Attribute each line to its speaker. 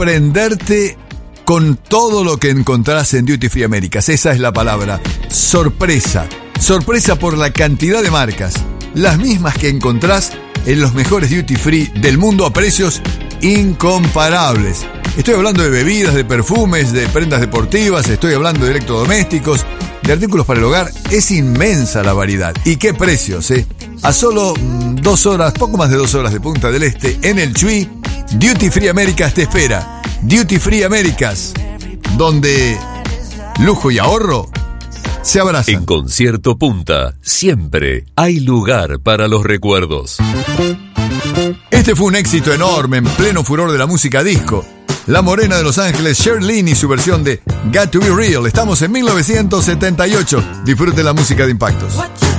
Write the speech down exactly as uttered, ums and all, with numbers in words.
Speaker 1: sorprenderte con todo lo que encontrás en Duty Free Américas. Esa es la palabra, sorpresa. Sorpresa por la cantidad de marcas, las mismas que encontrás en los mejores Duty Free del mundo a precios incomparables. Estoy hablando de bebidas, de perfumes, de prendas deportivas, estoy hablando de electrodomésticos, de artículos para el hogar. Es inmensa la variedad. ¿Y qué precios, eh? A solo mmm, dos horas, poco más de dos horas de Punta del Este, en el Chuy, Duty Free Américas te espera. Duty Free Américas, donde lujo y ahorro se abrazan.
Speaker 2: En Concierto Punta, siempre hay lugar para los recuerdos.
Speaker 1: Este fue un éxito enorme en pleno furor de la música disco. La morena de Los Ángeles, Sherlyn, y su versión de Got to Be Real. Estamos en mil novecientos setenta y ocho. Disfrute la música de Impactos.